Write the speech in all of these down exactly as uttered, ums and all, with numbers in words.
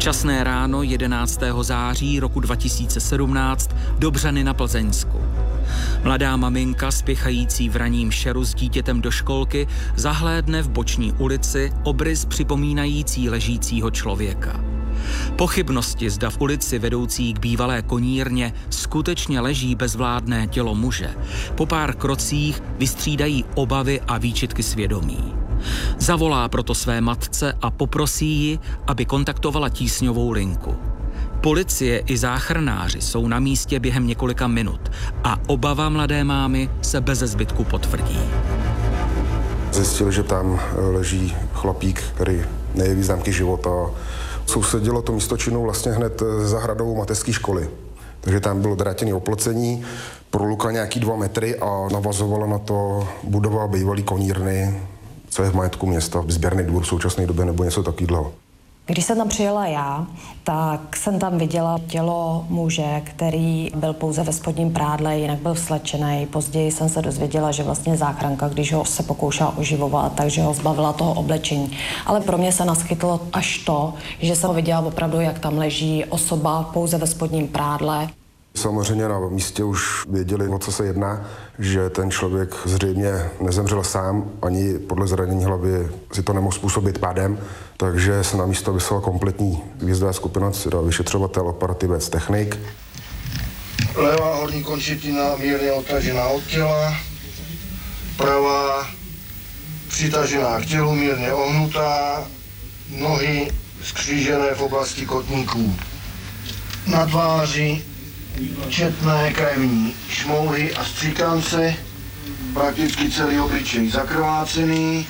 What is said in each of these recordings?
Časné ráno jedenáctého září roku dva tisíce sedmnáct do Břany na Plzeňsku. Mladá maminka spěchající v ranním šeru s dítětem do školky zahlédne v boční ulici obrys připomínající ležícího člověka. Pochybnosti, zda v ulici vedoucí k bývalé konírně skutečně leží bezvládné tělo muže, po pár krocích vystřídají obavy a výčitky svědomí. Zavolá proto své matce a poprosí ji, aby kontaktovala tísňovou linku. Policie i záchranáři jsou na místě během několika minut a obava mladé mámy se beze zbytku potvrdí. Zjistili, že tam leží chlapík, který nejeví známky života. Sousedilo to místo činu vlastně hned za hradou mateřské školy. Takže tam bylo drátěné oplocení, proluka nějaký dva metry a navazovala na to budova bývalý konírny, co je v majetku města, sběrný dvůr v současné době nebo něco takového. Když jsem tam přijela já, tak jsem tam viděla tělo muže, který byl pouze ve spodním prádle, jinak byl vslečený. Později jsem se dozvěděla, že vlastně záchranka, když ho se pokoušela oživovat, takže ho zbavila toho oblečení. Ale pro mě se naskytlo až to, že jsem ho viděla opravdu, jak tam leží osoba pouze ve spodním prádle. Samozřejmě na místě už věděli, o co se jedná, že ten člověk zřejmě nezemřel sám, ani podle zranění hlavy si to nemohl způsobit pádem, takže se na místo vyslala kompletní výjezdová skupina, teda vyšetřovatel, operativec, technik. Levá horní končetina mírně odtažená od těla, pravá přitažená k tělu, mírně ohnutá, nohy skřížené v oblasti kotníků. Na tváři četné krevní šmouhy a stříkance, prakticky celý obličej zakrvácený.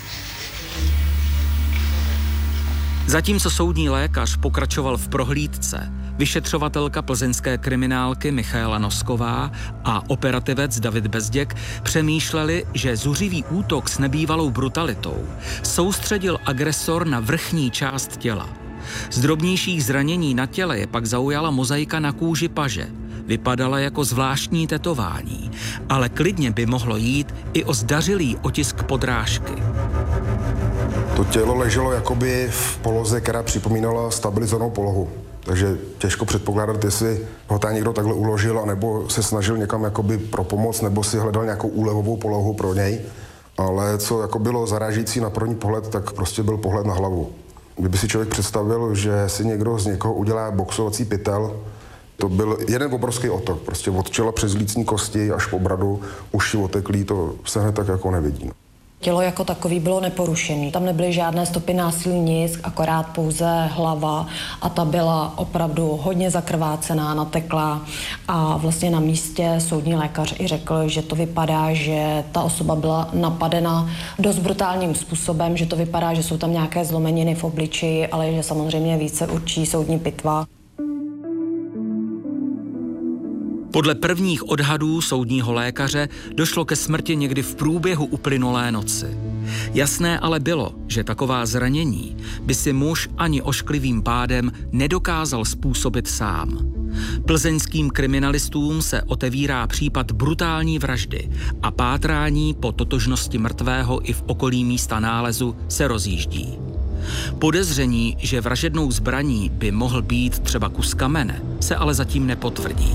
Zatímco soudní lékař pokračoval v prohlídce, vyšetřovatelka plzeňské kriminálky Michaela Nosková a operativec David Bezděk přemýšleli, že zuřivý útok s nebývalou brutalitou soustředil agresor na vrchní část těla. Z drobnějších zranění na těle je pak zaujala mozaika na kůži paže. Vypadala jako zvláštní tetování, ale klidně by mohlo jít i o zdařilý otisk podrážky. To tělo leželo jakoby v poloze, která připomínala stabilizovanou polohu. Takže těžko předpokládat, jestli ho tam někdo takhle uložil, anebo se snažil někam jakoby pro pomoc, nebo si hledal nějakou úlevovou polohu pro něj. Ale co jako bylo zarážící na první pohled, tak prostě byl pohled na hlavu. Kdyby si člověk představil, že si někdo z někoho udělá boxovací pytel, to byl jeden obrovský otok, prostě od čela přes lícní kosti až po bradu, uši oteklý, to se hned tak jako nevidí. Tělo jako takový bylo neporušené. Tam nebyly žádné stopy násilí, nic, akorát pouze hlava a ta byla opravdu hodně zakrvácená, nateklá a vlastně na místě soudní lékař i řekl, že to vypadá, že ta osoba byla napadena dost brutálním způsobem, že to vypadá, že jsou tam nějaké zlomeniny v obličeji, ale že samozřejmě více určí soudní pitva. Podle prvních odhadů soudního lékaře došlo ke smrti někdy v průběhu uplynulé noci. Jasné ale bylo, že taková zranění by si muž ani ošklivým pádem nedokázal způsobit sám. Plzeňským kriminalistům se otevírá případ brutální vraždy a pátrání po totožnosti mrtvého i v okolí místa nálezu se rozjíždí. Podezření, že vražednou zbraní by mohl být třeba kus kamene, se ale zatím nepotvrdí.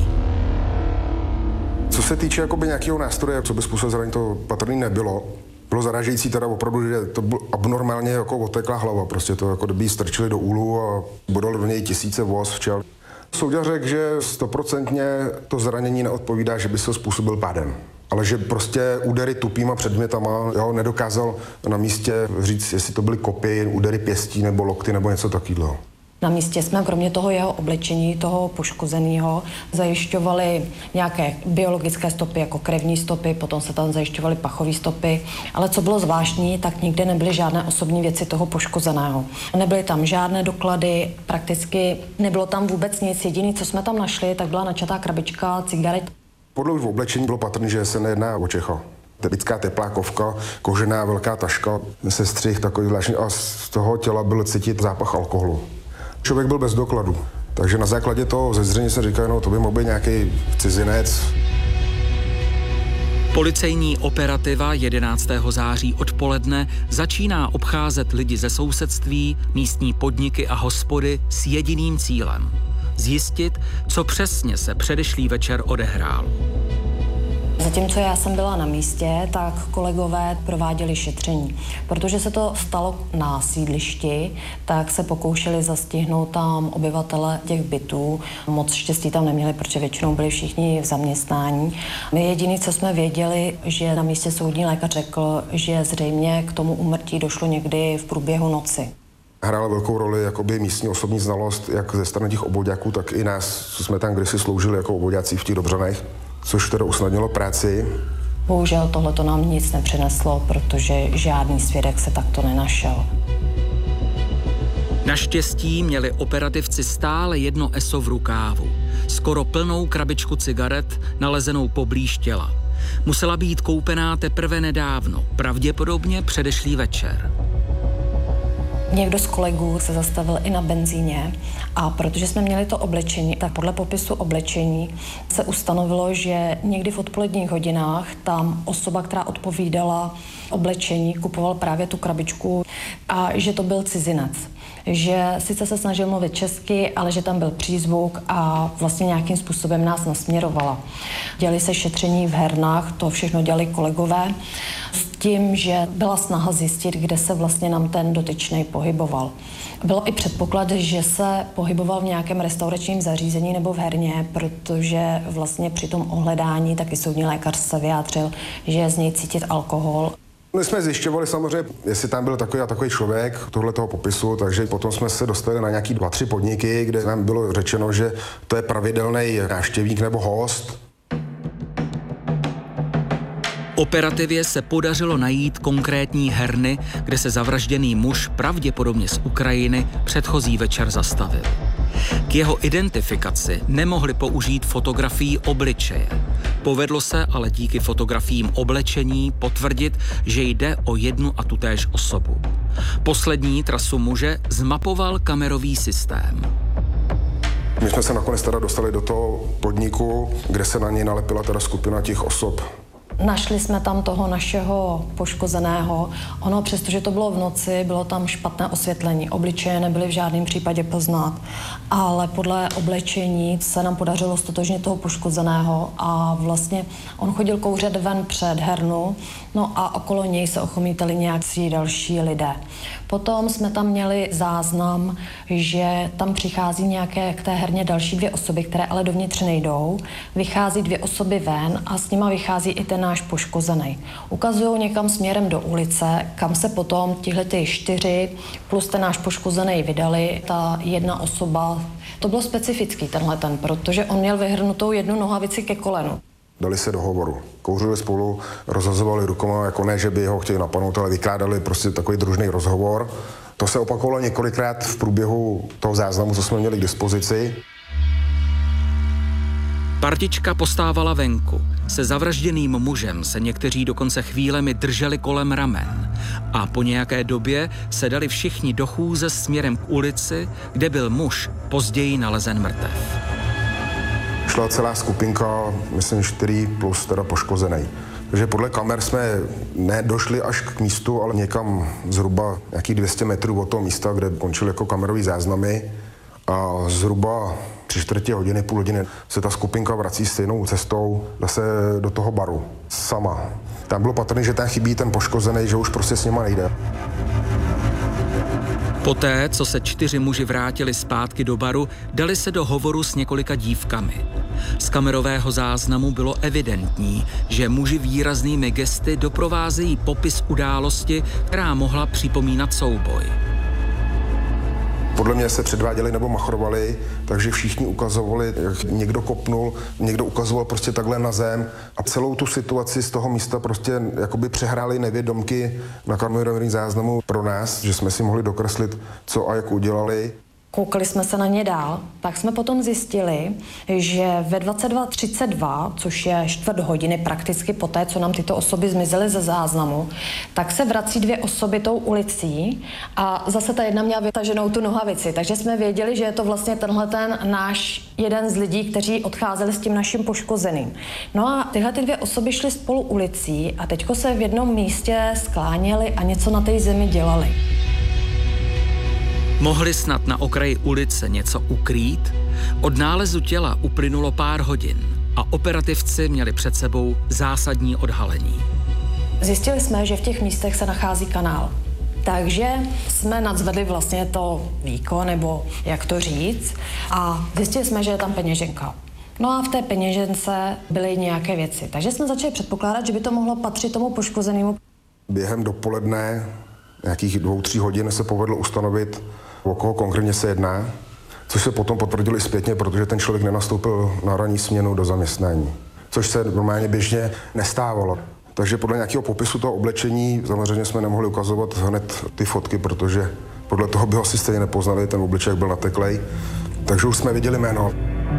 Co se týče jakoby nějakého nástroje, co by způsobil zranění, to patrný nebylo. Bylo zarážející teda opravdu, že to bylo abnormálně jako oteklá hlava. Prostě to jako kdyby strčili do úlu a bodali do něj tisíce voz včel. Soudě řekl, že stoprocentně to zranění neodpovídá, že by se ho způsobil pádem. Ale že prostě údery tupýma předmětama, jo, nedokázal na místě říct, jestli to byly kopy, údery pěstí nebo lokty nebo něco takového. Na místě jsme kromě toho jeho oblečení, toho poškozeného, zajišťovali nějaké biologické stopy, jako krevní stopy, potom se tam zajišťovaly pachové stopy, ale co bylo zvláštní, tak nikde nebyly žádné osobní věci toho poškozeného. Nebyly tam žádné doklady, prakticky nebylo tam vůbec nic. Jediné, co jsme tam našli, tak byla načatá krabička cigaret. Podle už v oblečení bylo patrné, že se nejedná o Čecha. Typická teplákovka, kožená velká taška, sestřih takový zvláštní a z toho těla byl cítit zápach alkoholu. Člověk byl bez dokladu, takže na základě toho zezření se říká, no to by mohl být nějaký cizinec. Policejní operativa jedenáctého září odpoledne začíná obcházet lidi ze sousedství, místní podniky a hospody s jediným cílem – zjistit, co přesně se předešlý večer odehrál. Zatímco já jsem byla na místě, tak kolegové prováděli šetření. Protože se to stalo na sídlišti, tak se pokoušeli zastihnout tam obyvatele těch bytů. Moc štěstí tam neměli, protože většinou byli všichni v zaměstnání. My jediný, co jsme věděli, že na místě soudní lékař řekl, že zřejmě k tomu úmrtí došlo někdy v průběhu noci. Hrála velkou roli jakoby místní osobní znalost, jak ze strany těch obvoďáků, tak i nás, co jsme tam kdysi sloužili jako obvoďáci v těch Dobřanech, což teda usnadnilo práci. Bohužel tohleto nám nic nepřineslo, protože žádný svědek se takto nenašel. Naštěstí měli operativci stále jedno eso v rukávu. Skoro plnou krabičku cigaret nalezenou poblíž těla. Musela být koupená teprve nedávno, pravděpodobně předešlý večer. Někdo z kolegů se zastavil i na benzíně a protože jsme měli to oblečení, tak podle popisu oblečení se ustanovilo, že někdy v odpoledních hodinách tam osoba, která odpovídala oblečení, kupoval právě tu krabičku a že to byl cizinec. Že sice se snažil mluvit česky, ale že tam byl přízvuk a vlastně nějakým způsobem nás nasměrovala. Dělali se šetření v hernách, to všechno dělali kolegové, s tím, že byla snaha zjistit, kde se vlastně nám ten dotyčný pohyboval. Bylo i předpoklad, že se pohyboval v nějakém restauračním zařízení nebo v herně, protože vlastně při tom ohledání taky soudní lékař se vyjádřil, že je z něj cítit alkohol. My jsme zjišťovali samozřejmě, jestli tam byl takový a takový člověk tohle toho popisu, takže potom jsme se dostali na nějaký dva, tři podniky, kde nám bylo řečeno, že to je pravidelný návštěvník nebo host. Operativě se podařilo najít konkrétní herny, kde se zavražděný muž, pravděpodobně z Ukrajiny, předchozí večer zastavil. K jeho identifikaci nemohli použít fotografii obličeje. Povedlo se ale díky fotografiím oblečení potvrdit, že jde o jednu a tutéž osobu. Poslední trasu muže zmapoval kamerový systém. My jsme se nakonec teda dostali do toho podniku, kde se na něj nalepila teda skupina těch osob. Našli jsme tam toho našeho poškozeného. Ono, přestože to bylo v noci, bylo tam špatné osvětlení. Obličeje nebyly v žádném případě poznat, ale podle oblečení se nám podařilo ztotožnit toho poškozeného a vlastně on chodil kouřet ven před hernu, no a okolo něj se ochomítali nějaký další lidé. Potom jsme tam měli záznam, že tam přichází nějaké k té herně další dvě osoby, které ale dovnitř nejdou. Vychází dvě osoby ven a s nima vychází i ten náš poškozený. Ukazují někam směrem do ulice, kam se potom tihlety čtyři plus ten náš poškozený vydali. Ta jedna osoba, to bylo specifický tenhle ten, protože on měl vyhrnutou jednu nohavici ke kolenu. Dali se do hovoru. Kouřili spolu, rozhazovali rukama, jako ne, že by ho chtěli napadnout, ale vykládali prostě takový družný rozhovor. To se opakovalo několikrát v průběhu toho záznamu, co jsme měli k dispozici. Partička postávala venku. Se zavražděným mužem se někteří dokonce chvílemi drželi kolem ramen. A po nějaké době se dali všichni do chůze směrem k ulici, kde byl muž později nalezen mrtev. Šla celá skupinka, myslím, čtyři plus teda poškozený. Takže podle kamer jsme nedošli až k místu, ale někam zhruba nějakých dvě stě metrů od toho místa, kde končily jako kamerový záznamy. A zhruba tři čtvrtě hodiny, půl hodiny se ta skupinka vrací stejnou cestou zase do toho baru. Sama. Tam bylo patrné, že tam chybí ten poškozený, že už prostě s nima nejde. Poté, co se čtyři muži vrátili zpátky do baru, dali se do hovoru s několika dívkami. Z kamerového záznamu bylo evidentní, že muži výraznými gesty doprovázejí popis události, která mohla připomínat souboj. Podle mě se předváděli nebo machrovali, takže všichni ukazovali, jak někdo kopnul, někdo ukazoval prostě takhle na zem a celou tu situaci z toho místa prostě jakoby přehráli nevědomky na kamerovém záznamu pro nás, že jsme si mohli dokreslit, co a jak udělali. koukali jsme se na ně dál, tak jsme potom zjistili, že ve dvacet dva třicet dva, což je čtvrt hodiny prakticky poté, co nám tyto osoby zmizely ze záznamu, tak se vrací dvě osoby tou ulicí a zase ta jedna měla vytaženou tu nohavici. Takže jsme věděli, že je to vlastně tenhle ten náš jeden z lidí, kteří odcházeli s tím naším poškozeným. No a tyhle ty dvě osoby šly spolu ulicí a teďko se v jednom místě skláněli a něco na té zemi dělali. Mohli snad na okraji ulice něco ukrýt? Od nálezu těla uplynulo pár hodin a operativci měli před sebou zásadní odhalení. Zjistili jsme, že v těch místech se nachází kanál. Takže jsme nadzvedli vlastně to víko, nebo jak to říct, a zjistili jsme, že je tam peněženka. No a v té peněžence byly nějaké věci. Takže jsme začali předpokládat, že by to mohlo patřit tomu poškozenému. Během dopoledne, nějakých dvou, tří hodin se povedlo ustanovit, o koho konkrétně se jedná, což se potom potvrdilo i zpětně, protože ten člověk nenastoupil na ranní směnu do zaměstnání, což se normálně běžně nestávalo. Takže podle nějakého popisu toho oblečení samozřejmě jsme nemohli ukazovat hned ty fotky, protože podle toho by ho asi stejně nepoznali, ten obličej byl nateklej, takže už jsme viděli jméno.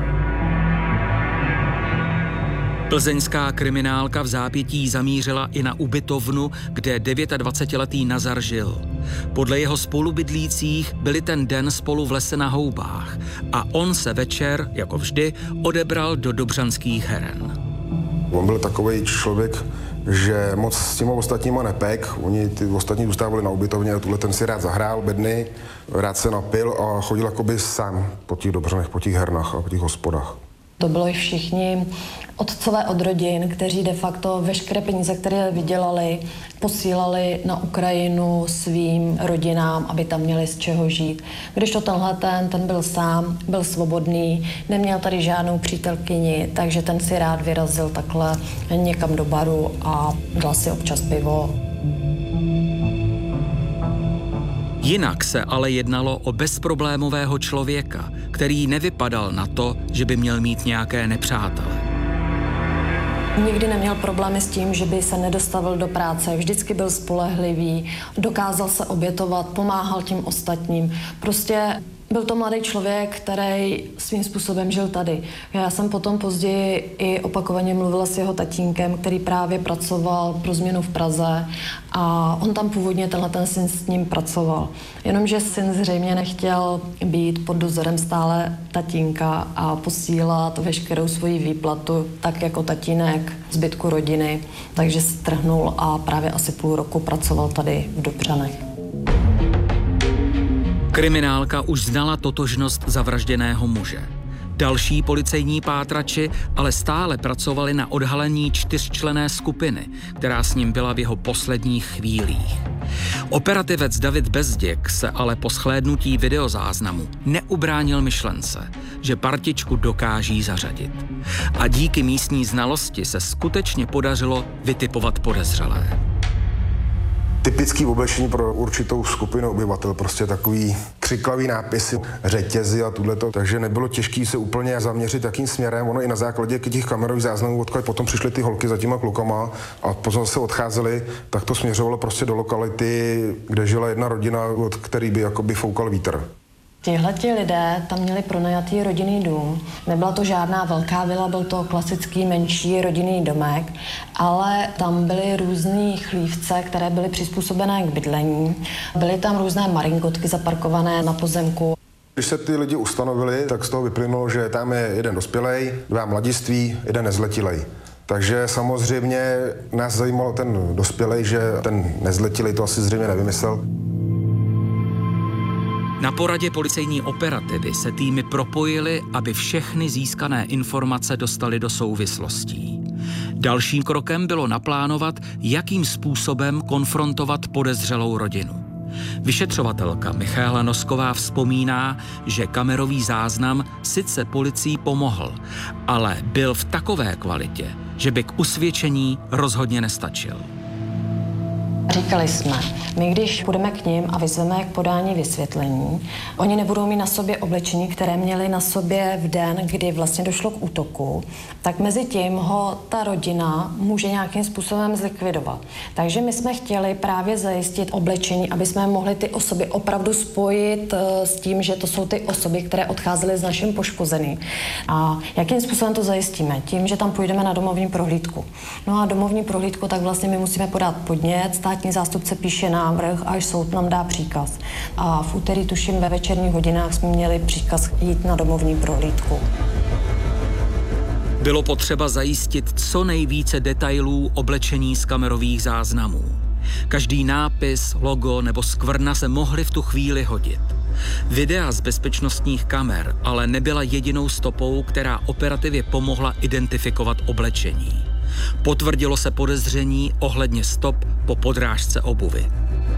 Plzeňská kriminálka v zápětí zamířila i na ubytovnu, kde dvacetidevítiletý Nazar žil. Podle jeho spolubydlících byli ten den spolu v lese na houbách a on se večer, jako vždy, odebral do dobřanských heren. On byl takovej člověk, že moc s těma ostatníma nepek. Oni ty ostatní zůstávali na ubytovně a tuhle ten si rád zahrál bedny, rád se napil a chodil jakoby sám po těch Dobřanech, po těch hernách a po těch hospodách. To bylo i všichni otcové od rodin, kteří de facto veškeré peníze, které vydělali, posílali na Ukrajinu svým rodinám, aby tam měli z čeho žít. Když to tenhle ten, ten byl sám, byl svobodný, neměl tady žádnou přítelkyni, takže ten si rád vyrazil takhle někam do baru a dal si občas pivo. Jinak se ale jednalo o bezproblémového člověka, který nevypadal na to, že by měl mít nějaké nepřátele. Nikdy neměl problémy s tím, že by se nedostavil do práce, vždycky byl spolehlivý, dokázal se obětovat, pomáhal tím ostatním. Prostě byl to mladý člověk, který svým způsobem žil tady. Já jsem potom později i opakovaně mluvila s jeho tatínkem, který právě pracoval pro Změnu v Praze a on tam původně tenhle ten syn s ním pracoval. Jenomže syn zřejmě nechtěl být pod dozorem stále tatínka a posílat veškerou svoji výplatu tak jako tatínek zbytku rodiny, takže strhnul a právě asi půl roku pracoval tady v Dobřanech. Kriminálka už znala totožnost zavražděného muže. Další policejní pátrači ale stále pracovali na odhalení čtyřčlenné skupiny, která s ním byla v jeho posledních chvílích. Operativec David Bezděk se ale po shlédnutí videozáznamu neubránil myšlence, že partičku dokáží zařadit. A díky místní znalosti se skutečně podařilo vytipovat podezřelé. Typický oblečení pro určitou skupinu obyvatel, prostě takový křiklavý nápisy, řetězy a tuhleto, takže nebylo těžké se úplně zaměřit, jakým směrem. Ono i na základě těch kamerových záznamů, odkud potom přišly ty holky za těma klukama a potom se odcházeli, tak to směřovalo prostě do lokality, kde žila jedna rodina, od který by jakoby foukal vítr. Tihleti lidé tam měli pronajatý rodinný dům. Nebyla to žádná velká vila, byl to klasický menší rodinný domek, ale tam byly různé chlívce, které byly přizpůsobené k bydlení. Byly tam různé maringotky zaparkované na pozemku. Když se ty lidi ustanovili, tak z toho vyplynulo, že tam je jeden dospělej, dva mladiství, jeden nezletilej. Takže samozřejmě nás zajímalo ten dospělej, že ten nezletilej to asi zřejmě nevymyslel. Na poradě policejní operativy se týmy propojily, aby všechny získané informace dostaly do souvislostí. Dalším krokem bylo naplánovat, jakým způsobem konfrontovat podezřelou rodinu. Vyšetřovatelka Michaela Nosková vzpomíná, že kamerový záznam sice policii pomohl, ale byl v takové kvalitě, že by k usvědčení rozhodně nestačil. Říkali jsme, my když půjdeme k nim a vyzveme k podání vysvětlení, oni nebudou mít na sobě oblečení, které měli na sobě v den, kdy vlastně došlo k útoku, tak mezi tím ho ta rodina může nějakým způsobem zlikvidovat. Takže my jsme chtěli právě zajistit oblečení, aby jsme mohli ty osoby opravdu spojit s tím, že to jsou ty osoby, které odcházely s naším poškozeným. A jakým způsobem to zajistíme? Tím, že tam půjdeme na domovní prohlídku. No a domovní prohlídku, tak vlastně my musíme podat podnět, státní zástupce píše návrh, až soud nám dá příkaz. A v úterý, tuším, ve večerních hodinách jsme měli příkaz jít na domovní prohlídku. Bylo potřeba zajistit co nejvíce detailů oblečení z kamerových záznamů. Každý nápis, logo nebo skvrna se mohly v tu chvíli hodit. Videa z bezpečnostních kamer ale nebyla jedinou stopou, která operativě pomohla identifikovat oblečení. Potvrdilo se podezření ohledně stop po podrážce obuvy.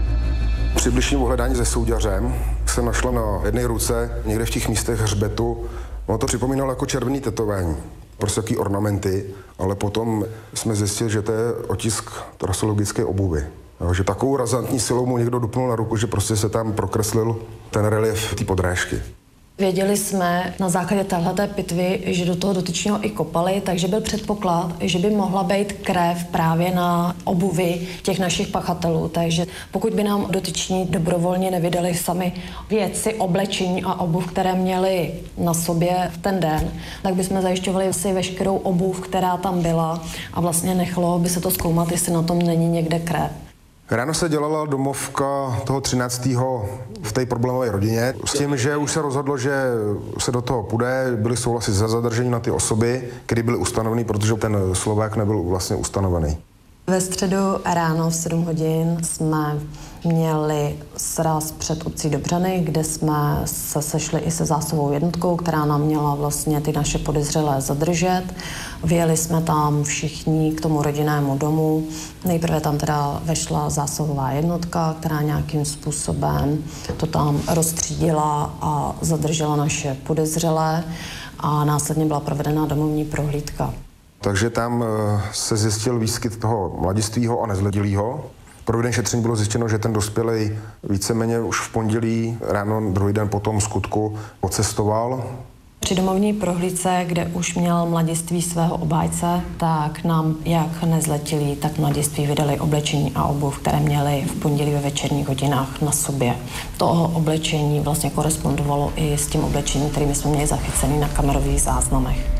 Při bližším ohledání se souďařem se našla na jedné ruce, někde v těch místech hřbetu. Ono to připomínalo jako červený tetování, prostě takové ornamenty, ale potom jsme zjistili, že to je otisk trasologické obuvy. Jo, že takovou razantní silou mu někdo dupnul na ruku, že prostě se tam prokreslil ten relief té podrážky. Věděli jsme na základě téhleté pitvy, že do toho dotyčného i kopali, takže byl předpoklad, že by mohla být krev právě na obuvi těch našich pachatelů. Takže pokud by nám dotyční dobrovolně nevydali sami věci, oblečení a obuv, které měli na sobě v ten den, tak bychom zajišťovali si veškerou obuv, která tam byla a vlastně nechalo by se to zkoumat, jestli na tom není někde krev. Ráno se dělala domovka toho třináctého v té problémové rodině s tím, že už se rozhodlo, že se do toho půjde, byly souhlasy za zadržení na ty osoby, které byly ustanoveny, protože ten Slovák nebyl vlastně ustanovený. Ve středu ráno v sedm hodin jsme měli sraz před obcí Dobřany, kde jsme se sešli i se zásahovou jednotkou, která nám měla vlastně ty naše podezřelé zadržet. Vyjeli jsme tam všichni k tomu rodinnému domu. Nejprve tam teda vešla zásahová jednotka, která nějakým způsobem to tam rozstřídila a zadržela naše podezřelé a následně byla provedena domovní prohlídka. Takže tam se zjistil výskyt toho mladistvého a nezletilého. Provedení šetření bylo zjištěno, že ten dospělý víceméně už v pondělí ráno, druhý den po tom skutku odcestoval. Při domovní prohlídce, kde už měl mladiství svého obhájce, tak nám jak nezletilí, tak mladiství vydali oblečení a obuv, které měli v pondělí ve večerních hodinách na sobě. To oblečení vlastně korespondovalo i s tím oblečením, kterými jsme měli zachycený na kamerových záznamech.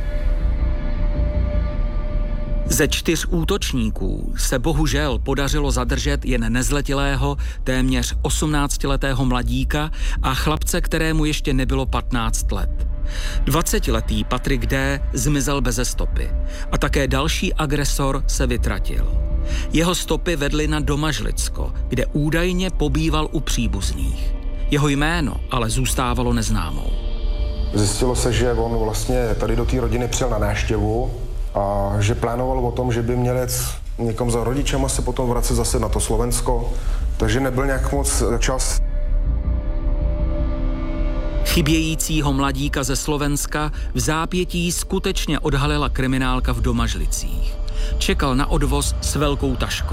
Ze čtyř útočníků se bohužel podařilo zadržet jen nezletilého, téměř osmnáctiletého mladíka a chlapce, kterému ještě nebylo patnáct let. dvacetiletý Patrik D. zmizel beze stopy a také další agresor se vytratil. Jeho stopy vedly na Domažlicko, kde údajně pobýval u příbuzných. Jeho jméno ale zůstávalo neznámou. Zjistilo se, že on vlastně tady do té rodiny přijel na návštěvu a že plánoval o tom, že by měl jet někam za rodičema, se potom vracet zase na to Slovensko, takže nebyl nějak moc čas. Chybějícího mladíka ze Slovenska v zápětí skutečně odhalila kriminálka v Domažlicích. Čekal na odvoz s velkou taškou.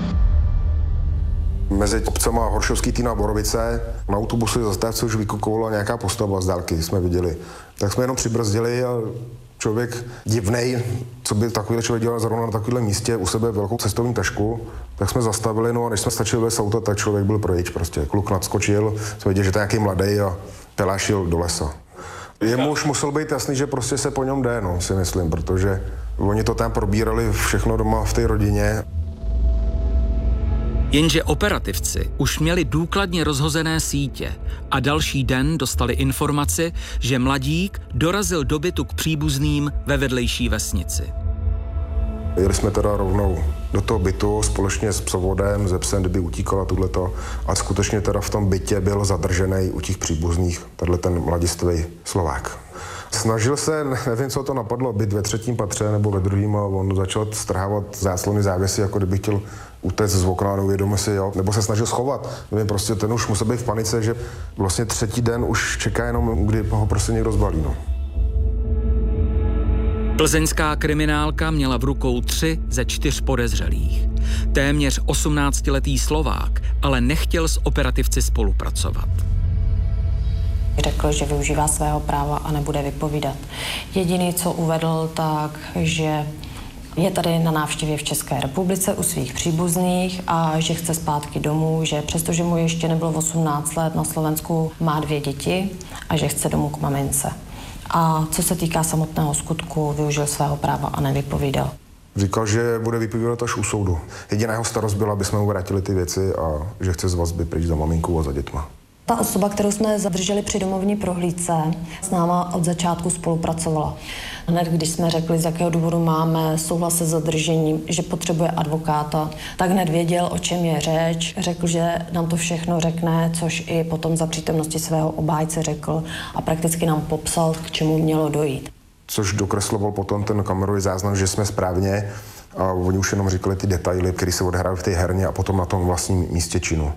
Mezi obcema Horšovský Týn a Borovice na autobusu zastávce už vykukovala nějaká postava z dálky, jsme viděli. Tak jsme jenom přibrzdili a člověk divnej, co by takovýhle člověk dělal zrovna na takovémhle místě, u sebe velkou cestovní tašku, tak jsme zastavili, no a než jsme stačili vést auta, tak člověk byl pryč prostě. Kluk nadskočil, jsme viděli, že to je nějaký mladý a pelášil do lesa. Jemu už musel být jasný, že prostě se po něm jde, no, si myslím, protože oni to tam probírali všechno doma v té rodině. Jenže operativci už měli důkladně rozhozené sítě a další den dostali informaci, že mladík dorazil do bytu k příbuzným ve vedlejší vesnici. Jeli jsme teda rovnou do toho bytu společně s psovodem, ze psem, kdyby utíkala tuhleto. A skutečně teda v tom bytě byl zadržený u těch příbuzných, tenhle ten mladistvý Slovák. Snažil se, nevím, co to napadlo, být ve třetím patře nebo ve druhém, a on začal strhávat záclony závěsy, jako kdyby chtěl utéct z okna, neuvědomil si, jo, nebo se snažil schovat. Nevím, prostě ten už musel být v panice, že vlastně třetí den už čeká jenom, kdy ho prostě někdo zbalí, no. Plzeňská kriminálka měla v rukou tři ze čtyř podezřelých. Téměř osmnáctiletý Slovák ale nechtěl s operativci spolupracovat. Řekl, že využívá svého práva a nebude vypovídat. Jediný, co uvedl, tak, že je tady na návštěvě v České republice u svých příbuzných a že chce zpátky domů, že přestože mu ještě nebylo osmnáct let, na Slovensku má dvě děti a že chce domů k mamince. A co se týká samotného skutku, využil svého práva a nevypovídal. Říkal, že bude vypovídat až u soudu. Jediná jeho starost byla, aby jsme mu vrátili ty věci a že chce z vazby pryč za maminkou a za dětma. Ta osoba, kterou jsme zadrželi při domovní prohlídce, s náma od začátku spolupracovala. Hned, když jsme řekli, z jakého důvodu máme souhlas se zadržením, že potřebuje advokáta, tak hned věděl, o čem je řeč. Řekl, že nám to všechno řekne, což i potom za přítomnosti svého obhájce řekl a prakticky nám popsal, k čemu mělo dojít. Což dokresloval potom ten kamerový záznam, že jsme správně a oni už jenom říkali ty detaily, které se odehrály v té herně a potom na tom vlastním místě činu.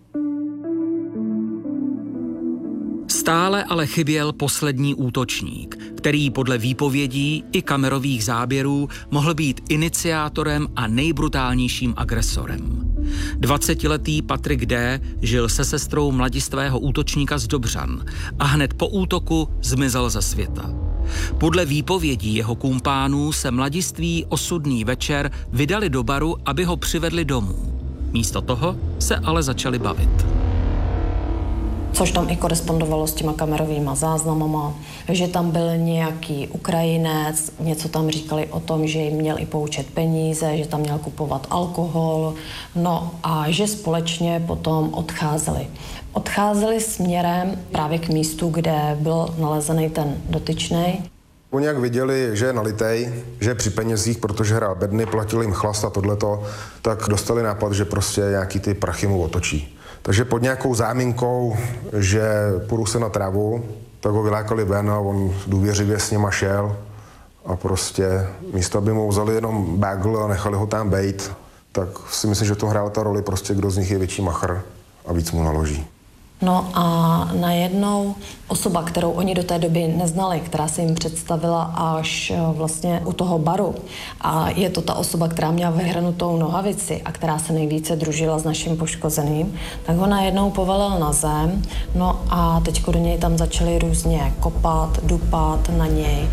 Stále ale chyběl poslední útočník, který podle výpovědí i kamerových záběrů mohl být iniciátorem a nejbrutálnějším agresorem. dvacetiletý Patrik D. žil se sestrou mladistvého útočníka z Dobřan a hned po útoku zmizel ze světa. Podle výpovědí jeho kumpánů se mladiství osudný večer vydali do baru, aby ho přivedli domů. Místo toho se ale začali bavit. Což tam i korespondovalo s těma kamerovýma záznamama, že tam byl nějaký Ukrajinec, něco tam říkali o tom, že jim měl i poučet peníze, že tam měl kupovat alkohol, no a že společně potom odcházeli. Odcházeli směrem právě k místu, kde byl nalezený ten dotyčnej. Oni jak viděli, že je nalitej, že je při penězích, protože hrál bedny, platil jim chlast a tohleto, tak dostali nápad, že prostě nějaký ty prachy mu otočí. Takže pod nějakou záminkou, že půjdu se na trávu, tak ho vylákali ven a on důvěřivě s nima šel a prostě místo, aby mu vzali jenom bagel a nechali ho tam bejt, tak si myslím, že to hrála ta roli prostě, kdo z nich je větší machr a víc mu naloží. No a najednou osoba, kterou oni do té doby neznali, která se jim představila až vlastně u toho baru, a je to ta osoba, která měla vyhrnutou nohavici a která se nejvíce družila s naším poškozeným, tak ho najednou povalil na zem, no a teďko do něj tam začali různě kopat, dupat na něj.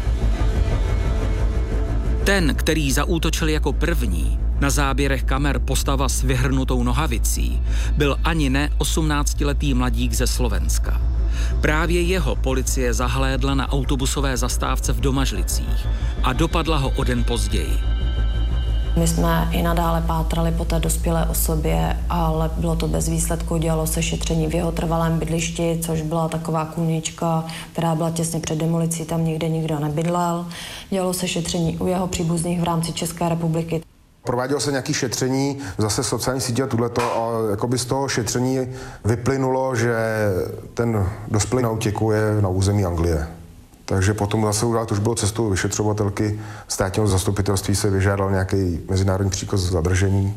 Ten, který zaútočil jako první, na záběrech kamer postava s vyhrnutou nohavicí, byl ani ne osmnáctiletý mladík ze Slovenska. Právě jeho policie zahlédla na autobusové zastávce v Domažlicích a dopadla ho o den později. My jsme i nadále pátrali po té dospělé osobě, ale bylo to bez výsledku. Dělalo se šetření v jeho trvalém bydlišti, což byla taková kůlnička, která byla těsně před demolicí, tam nikde nikdo nebydlel. Dělalo se šetření u jeho příbuzných v rámci České republiky. Provádělo se nějaké šetření, zase sociální sítě a tuhleto, a jakoby z toho šetření vyplynulo, že ten dospělý na útěku je na území Anglie. Takže potom zase udělat už bylo cestou vyšetřovatelky státního zastupitelství, se vyžádal nějaký mezinárodní příkaz zadržení.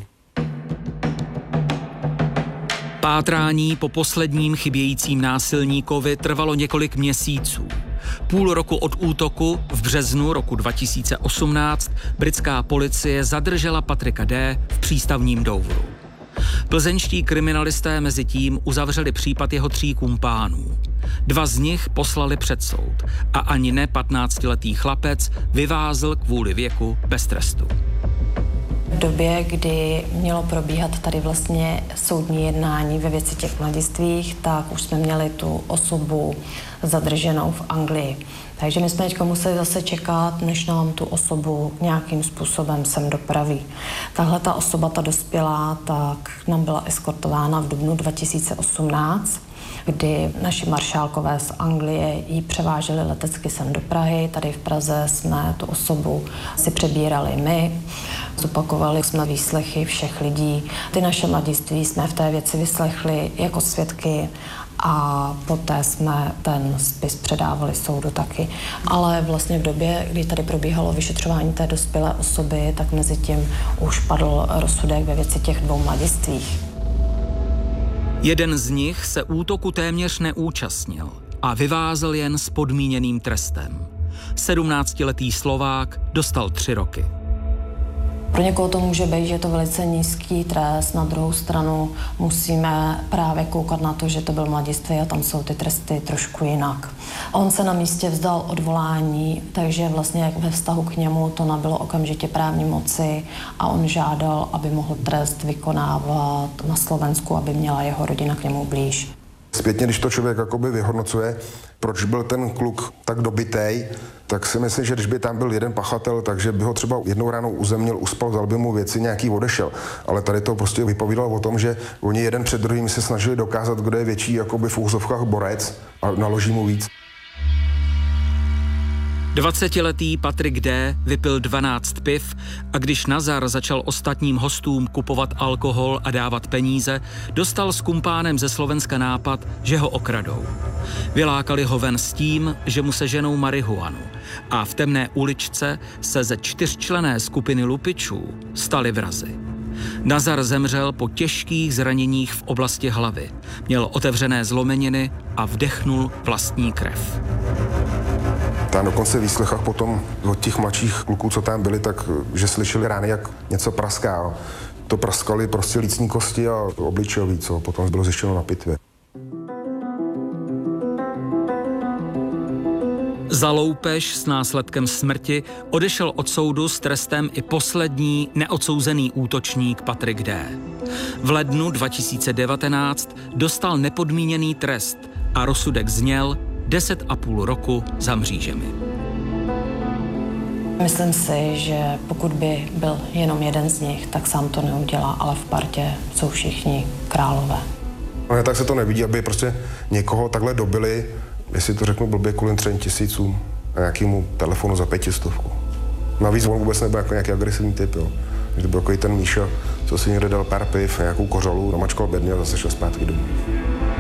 Pátrání po posledním chybějícím násilníkovi trvalo několik měsíců. Půl roku od útoku v březnu roku dva tisíce osmnáct britská policie zadržela Patrika D. v přístavním Douvru. Plzeňští kriminalisté mezi tím uzavřeli případ jeho tří kumpánů. Dva z nich poslali před soud a ani ne patnáctiletý chlapec vyvázl kvůli věku bez trestu. V době, kdy mělo probíhat tady vlastně soudní jednání ve věci těch mladistvých, tak už jsme měli tu osobu zadrženou v Anglii. Takže my jsme teď museli zase čekat, než nám tu osobu nějakým způsobem sem dopraví. Tahle ta osoba, ta dospělá, tak nám byla eskortována v dubnu dva tisíce osmnáct, kdy naši maršálkové z Anglie ji převáželi letecky sem do Prahy. Tady v Praze jsme tu osobu si přebírali my. Zopakovali jsme výslechy všech lidí. Ty naše mladiství jsme v té věci vyslechli jako svědky a poté jsme ten spis předávali soudu taky. Ale vlastně v době, kdy tady probíhalo vyšetřování té dospělé osoby, tak mezi tím už padl rozsudek ve věci těch dvou mladistvích. Jeden z nich se útoku téměř neúčastnil a vyvázel jen s podmíněným trestem. sedmnáctiletý Slovák dostal tři roky. Pro někoho to může být, že je to velice nízký trest, na druhou stranu musíme právě koukat na to, že to byl mladistvý a tam jsou ty tresty trošku jinak. On se na místě vzdal odvolání, takže vlastně ve vztahu k němu to nabylo okamžitě právní moci a on žádal, aby mohl trest vykonávat na Slovensku, aby měla jeho rodina k němu blíž. Zpětně, když to člověk jakoby vyhodnocuje, proč byl ten kluk tak dobitej, tak si myslím, že když by tam byl jeden pachatel, takže by ho třeba jednou ránou uzemnil, uspal, vzal by mu věci, nějaký odešel. Ale tady to prostě vypovídalo o tom, že oni jeden před druhým se snažili dokázat, kdo je větší jakoby v úzovkách borec a naloží mu víc. dvacetiletý Patrik D. vypil dvanáct piv a když Nazar začal ostatním hostům kupovat alkohol a dávat peníze, dostal s kumpánem ze Slovenska nápad, že ho okradou. Vylákali ho ven s tím, že mu seženou marihuanu a v temné uličce se ze čtyřčlenné skupiny lupičů stali vrazi. Nazar zemřel po těžkých zraněních v oblasti hlavy, měl otevřené zlomeniny a vdechnul vlastní krev. Tam dokonce v výslechách potom od těch mladších kluků, co tam byli, tak že slyšeli rány, jak něco praská. To praskaly prostě lícní kosti a obličejový, co potom bylo zjištěno na pitvě. Za loupež s následkem smrti odešel od soudu s trestem i poslední neodsouzený útočník Patrik D. V lednu dva tisíce devatenáct dostal nepodmíněný trest a rozsudek zněl deset a půl roku za mřížemi. Myslím si, že pokud by byl jenom jeden z nich, tak sám to neudělá, ale v partě jsou všichni králové. No, tak se to nevidí, aby prostě někoho takhle dobili, jestli to řeknu blbě, kvůli třem tisícům a nějakému telefonu za pětistovku. Navíc on vůbec nebyl jako nějaký agresivní typ, jo. Že byl jako ten Míša, co si někde dal pár piv, nějakou kořalu, namačkal bedny a zase šel zpátky domů.